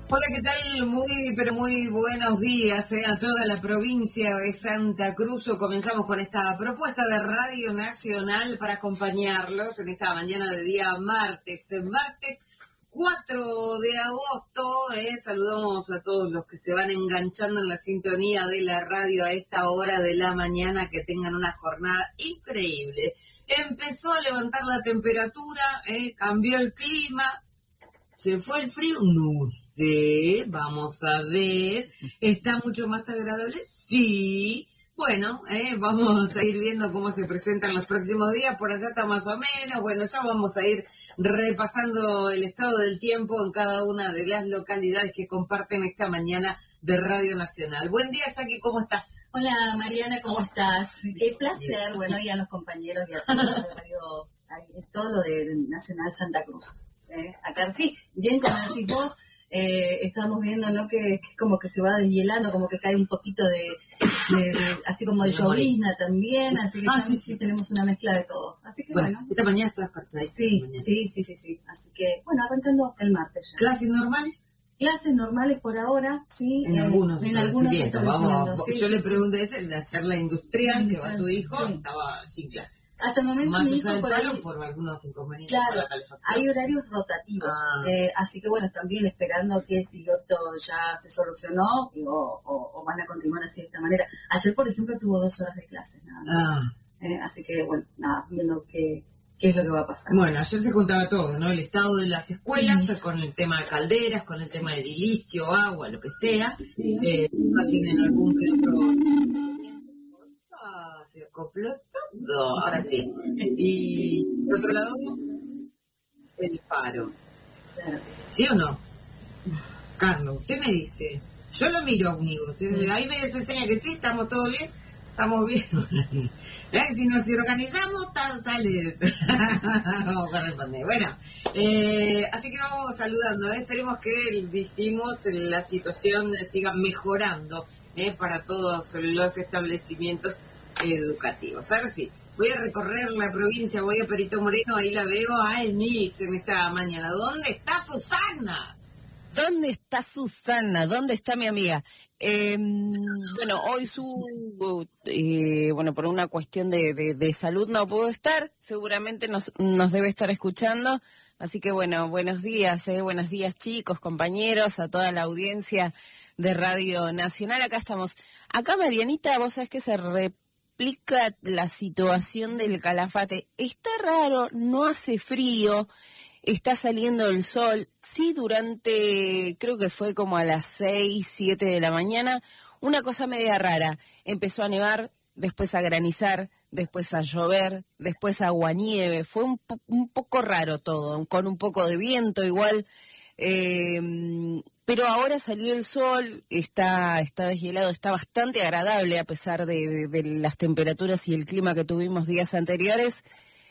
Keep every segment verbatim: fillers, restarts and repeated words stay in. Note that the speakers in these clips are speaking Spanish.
Hola, ¿qué tal? Muy, pero muy buenos días eh, a toda la provincia de Santa Cruz. Comenzamos con esta propuesta de Radio Nacional para acompañarlos en esta mañana de día martes, martes cuatro de agosto. Eh, saludamos a todos los que se van enganchando en la sintonía de la radio a esta hora de la mañana, que tengan una jornada increíble. Empezó a levantar la temperatura, eh, cambió el clima, se fue el frío, no sé, vamos a ver, ¿está mucho más agradable? Sí. Bueno, eh, vamos a ir viendo cómo se presentan los próximos días, por allá está más o menos, bueno, ya vamos a ir repasando el estado del tiempo en cada una de las localidades que comparten esta mañana de Radio Nacional. Buen día, Jackie, ¿cómo estás? Hola, Mariana, ¿cómo estás? Qué placer, bueno, y a los compañeros y a todos de Radio, a todo lo de Nacional Santa Cruz. Eh, acá sí, bien como decís vos, eh, estamos viendo, ¿no? Que, que como que se va deshielando, como que cae un poquito de, de, de así como de llovizna también, así que ah, también, sí, sí tenemos una mezcla de todo. Así que bueno, bueno. Esta mañana estás parchadita. Sí, sí, sí, sí, sí. Así que, bueno, arrancando el martes ya. ¿Clases normales? Clases normales por ahora, sí. En eh, algunos en algunos vamos, sí, yo sí, le sí. pregunté ese, de hacer la industrial, que va tu hijo, sí. estaba sin clase. Hasta el momento Más mi allá hijo del por palo, ahí, por algunos inconvenientes claro, con la calefacción. hay horarios rotativos, Ah. eh, así que bueno, también esperando que si esto ya se solucionó y, o, o, o van a continuar así de esta manera. Ayer, por ejemplo, tuvo dos horas de clases, nada más. Ah. Eh, así que bueno, nada, viendo qué, qué es lo que va a pasar. Bueno, ayer se juntaba todo, ¿no? El estado de las escuelas, Sí. con el tema de calderas, con el tema de edilicio, agua, lo que sea. Eh, no tienen algún que otro... Ah, se acopló todo, ahora sí. Y por otro lado, el paro. Claro. ¿Sí o no? Carlos, usted me dice, yo lo miro, amigo, usted, ahí me enseña que sí, estamos todos bien, estamos bien. ¿Eh? Si nos organizamos, tal sale. Vamos a responder. Bueno, eh, así que vamos saludando, ¿eh? Esperemos que, dijimos, la situación siga mejorando eh, para todos los establecimientos educativos. Ahora sí, voy a recorrer la provincia, voy a Perito Moreno, ahí la veo a Emils en esta mañana. ¿Dónde está Susana? ¿Dónde está Susana? ¿Dónde está mi amiga? Eh, bueno, hoy su, eh, bueno, por una cuestión de, de, de salud no pudo estar, seguramente nos, nos debe estar escuchando, así que bueno, buenos días, eh, buenos días chicos, compañeros, a toda la audiencia de Radio Nacional, acá estamos. Acá, Marianita, vos sabés que se replica la situación del Calafate, está raro, no hace frío, está saliendo el sol, sí, durante, creo que fue como a las seis, siete de la mañana, una cosa media rara, empezó a nevar, después a granizar, después a llover, después aguanieve, fue un, po- un poco raro todo, con un poco de viento igual, eh, pero ahora salió el sol, está, está deshielado, está bastante agradable a pesar de, de, de las temperaturas y el clima que tuvimos días anteriores,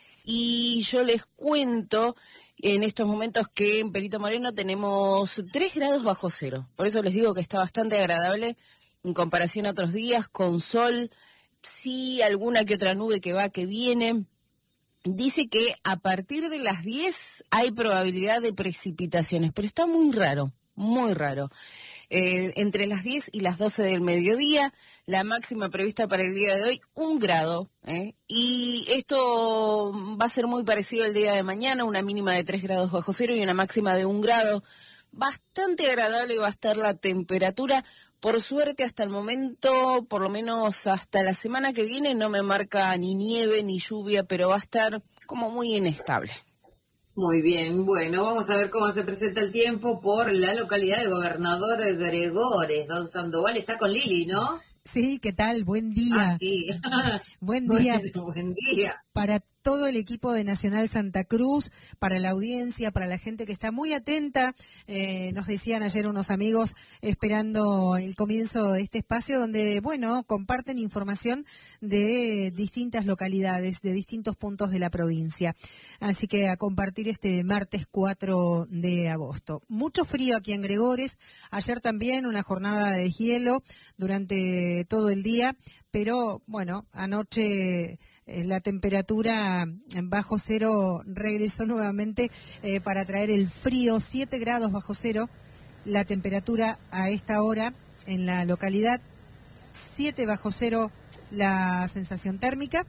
y yo les cuento en estos momentos que en Perito Moreno tenemos tres grados bajo cero. Por eso les digo que está bastante agradable en comparación a otros días, con sol, sí, alguna que otra nube que va, que viene. Dice que a partir de las diez hay probabilidad de precipitaciones, pero está muy raro, muy raro. Eh, entre las diez y las doce del mediodía, la máxima prevista para el día de hoy, un grado, ¿eh? Y esto va a ser muy parecido al día de mañana, una mínima de tres grados bajo cero y una máxima de un grado. Bastante agradable va a estar la temperatura, por suerte hasta el momento, por lo menos hasta la semana que viene, no me marca ni nieve ni lluvia, pero va a estar como muy inestable. Muy bien, bueno, vamos a ver cómo se presenta el tiempo por la localidad de Gobernador Gregores. Don Sandoval está con Lili, ¿no? Sí, ¿qué tal? Buen día. Ah, sí. Buen día. Bueno, buen día. Para todo el equipo de Nacional Santa Cruz, para la audiencia, para la gente que está muy atenta. Eh, nos decían ayer unos amigos esperando el comienzo de este espacio donde, bueno, comparten información de distintas localidades, de distintos puntos de la provincia. Así que a compartir este martes cuatro de agosto. Mucho frío aquí en Gregores. Ayer también una jornada de hielo durante todo el día. Pero, bueno, anoche eh, la temperatura bajo cero regresó nuevamente eh, para traer el frío, siete grados bajo cero, la temperatura a esta hora en la localidad, siete bajo cero la sensación térmica.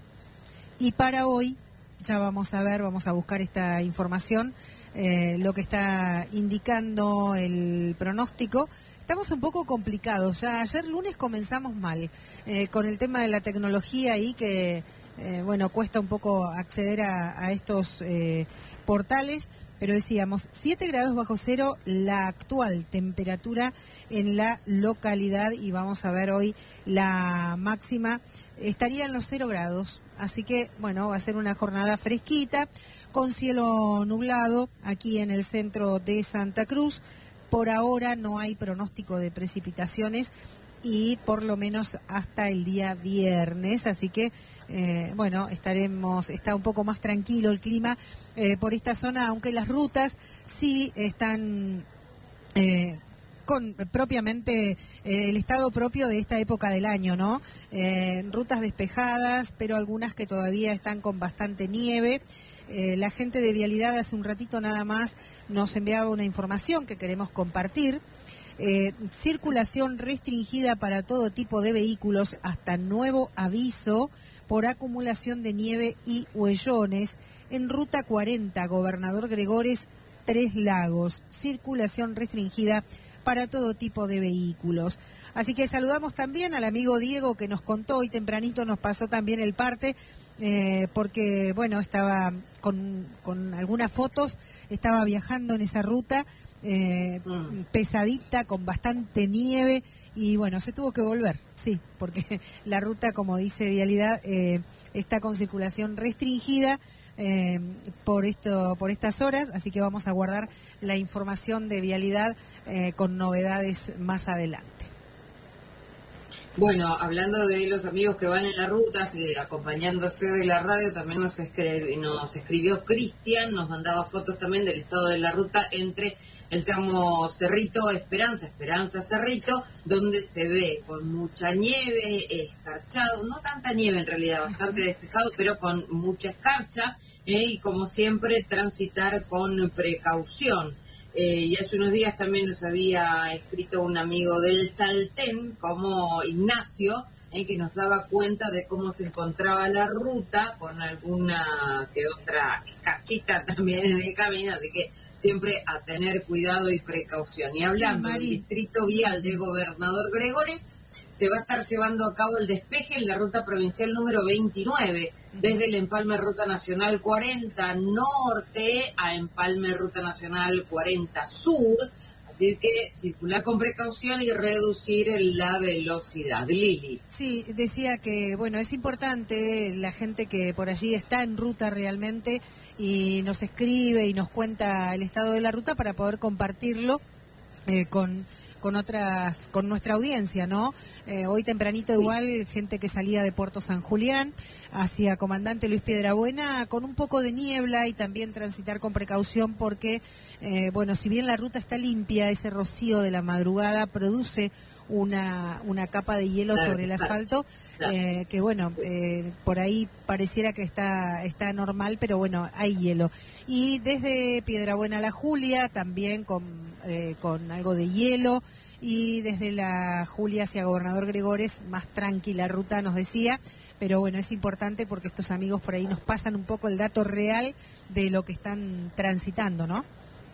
Y para hoy, ya vamos a ver, vamos a buscar esta información, eh, lo que está indicando el pronóstico. Estamos un poco complicados, ya ayer lunes comenzamos mal, eh, con el tema de la tecnología ahí que, eh, bueno, cuesta un poco acceder a, a estos eh, portales. Pero decíamos, siete grados bajo cero la actual temperatura en la localidad y vamos a ver hoy la máxima, estaría en los cero grados. Así que, bueno, va a ser una jornada fresquita, con cielo nublado aquí en el centro de Santa Cruz. Por ahora no hay pronóstico de precipitaciones y por lo menos hasta el día viernes, así que eh, bueno, estaremos, está un poco más tranquilo el clima eh, por esta zona, aunque las rutas sí están eh, con propiamente eh, el estado propio de esta época del año, ¿no? Eh, rutas despejadas, pero algunas que todavía están con bastante nieve. Eh, la gente de Vialidad hace un ratito nada más nos enviaba una información que queremos compartir. Eh, circulación restringida para todo tipo de vehículos hasta nuevo aviso por acumulación de nieve y huellones en Ruta cuarenta, Gobernador Gregores, Tres Lagos. Circulación restringida para todo tipo de vehículos. Así que saludamos también al amigo Diego que nos contó hoy tempranito, nos pasó también el parte, eh, porque, bueno, estaba con, con algunas fotos, estaba viajando en esa ruta. Eh, mm. pesadita, con bastante nieve y bueno, se tuvo que volver, sí, porque la ruta, como dice Vialidad, eh, está con circulación restringida eh, por esto, por estas horas, así que vamos a guardar la información de Vialidad eh, con novedades más adelante. Bueno, hablando de los amigos que van en la ruta, sí, acompañándose de la radio, también nos, escri- nos escribió Cristian, nos mandaba fotos también del estado de la ruta entre el tramo Cerrito Esperanza, Esperanza Cerrito, donde se ve con mucha nieve, escarchado, no tanta nieve en realidad, bastante despejado, pero con mucha escarcha, eh, y como siempre transitar con precaución. Eh, y hace unos días también nos había escrito un amigo del Chaltén, como Ignacio, eh, que nos daba cuenta de cómo se encontraba la ruta, con alguna que otra escarchita también en el camino, así que siempre a tener cuidado y precaución. Y hablando sí, del distrito vial de Gobernador Gregores, se va a estar llevando a cabo el despeje en la ruta provincial número veintinueve, desde el empalme Ruta Nacional cuarenta Norte a empalme Ruta Nacional cuarenta Sur, así que circular con precaución y reducir la velocidad. Lili. Sí, decía que, bueno, es importante la gente que por allí está en ruta realmente y nos escribe y nos cuenta el estado de la ruta para poder compartirlo eh, con con otras, con nuestra audiencia, ¿no? Eh, hoy tempranito igual, gente que salía de Puerto San Julián hacia Comandante Luis Piedrabuena con un poco de niebla y también transitar con precaución porque, eh, bueno, si bien la ruta está limpia, ese rocío de la madrugada produce una una capa de hielo claro, sobre el asfalto, claro. eh, que bueno, eh, por ahí pareciera que está está normal, pero bueno, hay hielo. Y desde Piedrabuena a La Julia también con, eh, con algo de hielo, y desde La Julia hacia Gobernador Gregores más tranquila ruta, nos decía, pero bueno, es importante porque estos amigos por ahí nos pasan un poco el dato real de lo que están transitando, ¿no?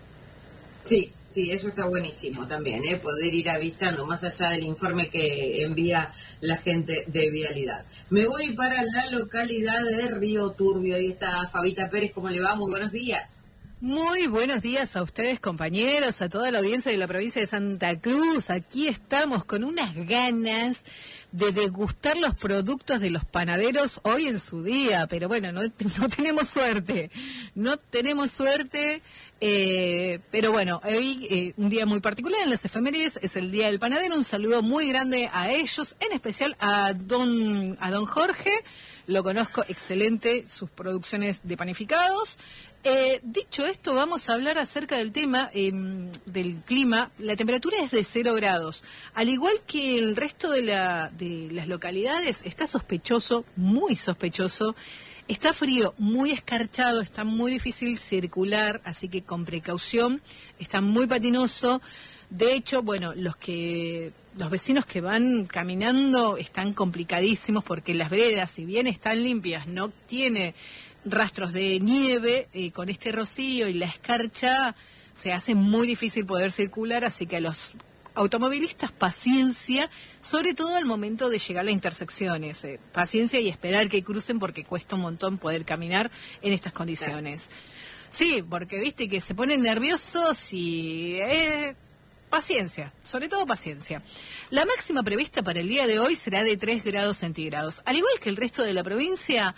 Sí, sí, eso está buenísimo también, ¿eh? Poder ir avisando más allá del informe que envía la gente de Vialidad. Me voy para la localidad de Río Turbio. Ahí está Fabita Pérez, ¿cómo le va? Muy buenos días. Muy buenos días a ustedes, compañeros, a toda la audiencia de la provincia de Santa Cruz. Aquí estamos con unas ganas de degustar los productos de los panaderos hoy en su día, pero bueno, no, no tenemos suerte, no tenemos suerte, eh, pero bueno, hoy eh, un día muy particular en las efemérides, es el Día del Panadero. Un saludo muy grande a ellos, en especial a don, a don Jorge. Lo conozco, excelente sus producciones de panificados. Eh, dicho esto, vamos a hablar acerca del tema eh, del clima. La temperatura es de cero grados. Al igual que el resto de, la, de las localidades, está sospechoso, muy sospechoso, Está frío, muy escarchado, está muy difícil circular, así que con precaución, está muy patinoso. De hecho, bueno, los que los vecinos que van caminando están complicadísimos porque las veredas, si bien están limpias, no tiene rastros de nieve, eh, con este rocío y la escarcha se hace muy difícil poder circular, así que a los automovilistas, paciencia, sobre todo al momento de llegar a las intersecciones, eh, paciencia y esperar que crucen porque cuesta un montón poder caminar en estas condiciones. Sí, porque viste que se ponen nerviosos y... Eh, Paciencia, sobre todo paciencia. La máxima prevista para el día de hoy será de tres grados centígrados. Al igual que el resto de la provincia,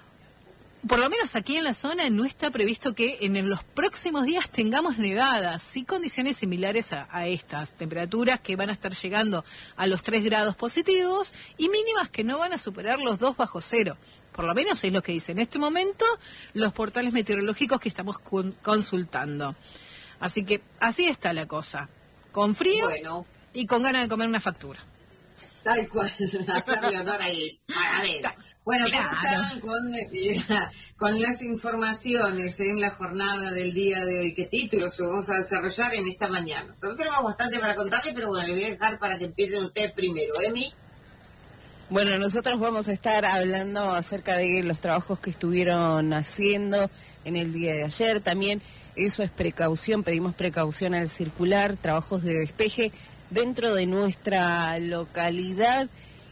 por lo menos aquí en la zona no está previsto que en los próximos días tengamos nevadas y condiciones similares a, a estas. Temperaturas que van a estar llegando a los tres grados positivos y mínimas que no van a superar los dos bajo cero. Por lo menos es lo que dicen en este momento los portales meteorológicos que estamos consultando. Así que así está la cosa. Con frío bueno. Y con ganas de comer una factura. Tal cual, hacerle honor ahí. A ver. Bueno, ¿cómo están con, eh, con las informaciones en la jornada del día de hoy? ¿Qué títulos vamos a desarrollar en esta mañana? Nosotros tenemos bastante para contarle, pero bueno, le voy a dejar para que empiecen ustedes primero. ¿Emi? Bueno, nosotros vamos a estar hablando acerca de los trabajos que estuvieron haciendo en el día de ayer. También eso es precaución, pedimos precaución al circular, trabajos de despeje dentro de nuestra localidad.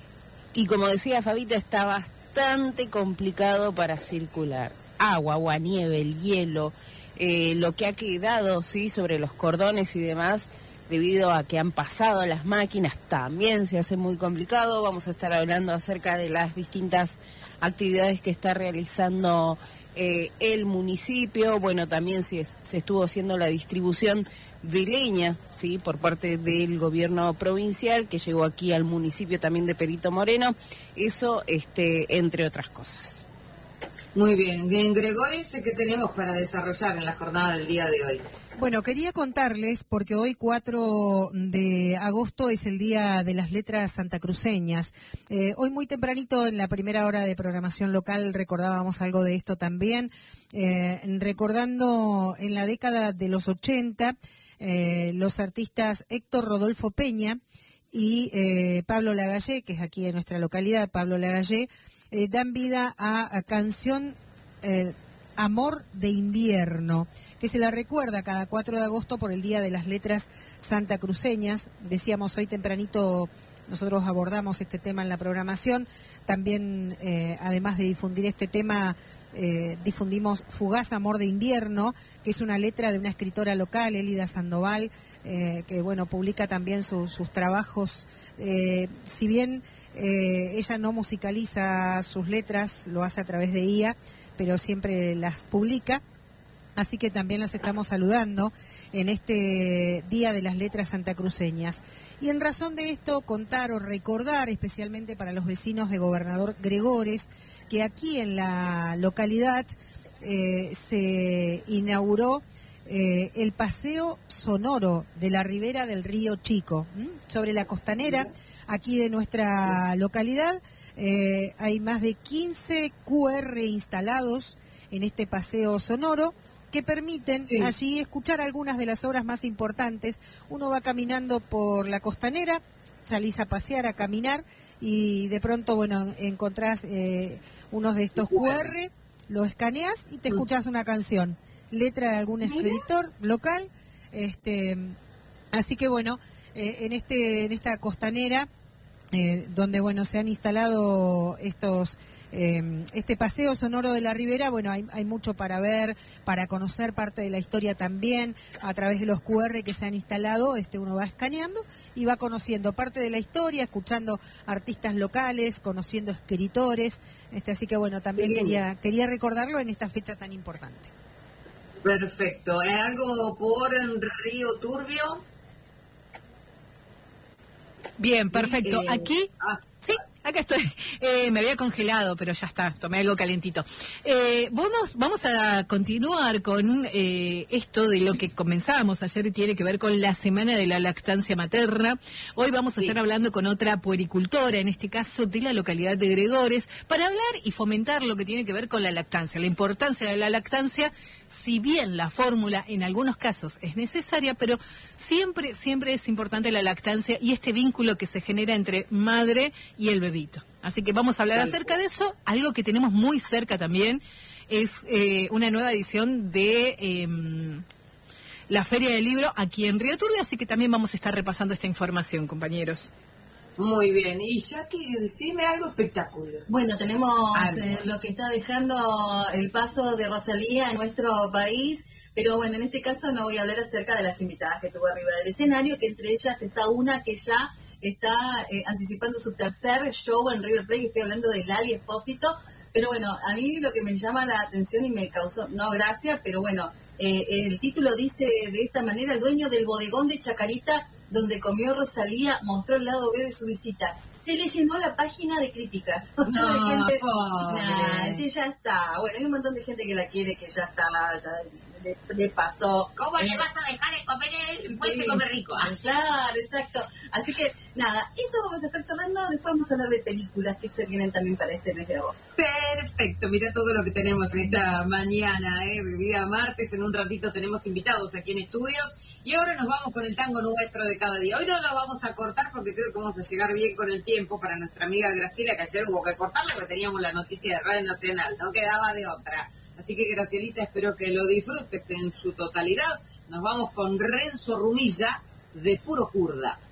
Y como decía Fabita, está bastante complicado para circular. Agua, agua, nieve, el hielo, eh, lo que ha quedado, sí, sobre los cordones y demás, debido a que han pasado las máquinas, también se hace muy complicado. Vamos a estar hablando acerca de las distintas actividades que está realizando eh, el municipio. Bueno, también se, se estuvo haciendo la distribución de leña, sí, por parte del gobierno provincial, que llegó aquí al municipio también de Perito Moreno. Eso, este, entre otras cosas. Muy bien. Bien, Gregorio, ¿qué tenemos para desarrollar en la jornada del día de hoy? Bueno, quería contarles, porque hoy cuatro de agosto es el Día de las Letras Santacruceñas. Eh, hoy muy tempranito en la primera hora de programación local recordábamos algo de esto también, eh, recordando en la década de los ochenta eh, los artistas Héctor Rodolfo Peña y eh, Pablo Lagallé, que es aquí en nuestra localidad, Pablo Lagallé, eh, dan vida a, a canción eh, Amor de Invierno, que se la recuerda cada cuatro de agosto por el Día de las Letras Santacruceñas. Decíamos hoy tempranito, nosotros abordamos este tema en la programación. También, eh, además de difundir este tema, eh, difundimos Fugaz Amor de Invierno, que es una letra de una escritora local, Elida Sandoval, eh, que bueno, publica también su, sus trabajos. Eh, si bien eh, ella no musicaliza sus letras, lo hace a través de I A, pero siempre las publica, así que también las estamos saludando en este Día de las Letras Santacruceñas. Y en razón de esto, contar o recordar, especialmente para los vecinos de Gobernador Gregores, que aquí en la localidad eh, se inauguró eh, el paseo sonoro de la ribera del río Chico, ¿m? sobre la costanera aquí de nuestra localidad. Eh, hay más de quince Q R instalados en este paseo sonoro que permiten sí. allí escuchar algunas de las obras más importantes. Uno va caminando por la costanera, salís a pasear, a caminar y de pronto, bueno, encontrás eh, unos de estos Q R, lo escaneás y te escuchás una canción, letra de algún escritor local. Este, así que bueno, eh, en este en esta costanera Eh, donde bueno se han instalado estos eh, este paseo sonoro de la ribera, bueno, hay, hay mucho para ver, para conocer parte de la historia también, a través de los Q R que se han instalado, este uno va escaneando y va conociendo parte de la historia, escuchando artistas locales, conociendo escritores, este así que bueno, también sí. quería quería recordarlo en esta fecha tan importante. Perfecto. ¿Algo por el Río Turbio? Bien, perfecto. Aquí, sí, Acá estoy. Eh, me había congelado, pero ya está. Tomé algo calentito. Eh, vamos, vamos a continuar con eh, esto de lo que comenzábamos ayer y tiene que ver con la Semana de la Lactancia Materna. Hoy vamos a sí. estar hablando con otra puericultora, en este caso de la localidad de Gregores, para hablar y fomentar lo que tiene que ver con la lactancia, la importancia de la lactancia, si bien la fórmula en algunos casos es necesaria, pero siempre, siempre es importante la lactancia y este vínculo que se genera entre madre y el bebito. Así que vamos a hablar acerca de eso. Algo que tenemos muy cerca también es eh, una nueva edición de eh, la Feria del Libro aquí en Río Turbio, así que también vamos a estar repasando esta información, compañeros. Muy bien, y Jackie, decime algo espectacular. Bueno, tenemos eh, lo que está dejando el paso de Rosalía en nuestro país, pero bueno, en este caso no voy a hablar acerca de las invitadas que tuvo arriba del escenario, que entre ellas está una que ya está eh, anticipando su tercer show en River Plate, estoy hablando de Lali Espósito, pero bueno, a mí lo que me llama la atención y me causó, no gracia, pero bueno, eh, el título dice de esta manera: el dueño del bodegón de Chacarita donde comió Rosalía mostró el lado B de su visita. Se le llenó la página de críticas. No, de gente, pobre. Nah, sí, ya está. Bueno, hay un montón de gente que la quiere, que ya está, ya le, le pasó. ¿Cómo eh, le vas a dejar de comer él? Después sí. se come rico. Claro, exacto. Así que, nada, eso vamos a estar charlando. Después vamos a hablar de películas que se vienen también para este mes de agosto. Perfecto, mira todo lo que tenemos en esta mañana, ¿eh? De día martes. En un ratito tenemos invitados aquí en estudios. Y ahora nos vamos con el tango nuestro de cada día. Hoy no lo vamos a cortar porque creo que vamos a llegar bien con el tiempo para nuestra amiga Graciela, que ayer hubo que cortarla porque teníamos la noticia de Radio Nacional, no quedaba de otra. Así que, Gracielita, espero que lo disfrutes en su totalidad. Nos vamos con Renzo Rumilla, de Puro Kurda.